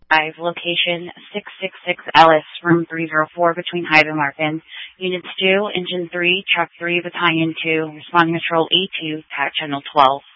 5, location 666 Ellis, room 304 between Hyde and Larkin. Units 2, Engine 3, Truck 3, Battalion 2, responding patrol A2, TAC Channel 12.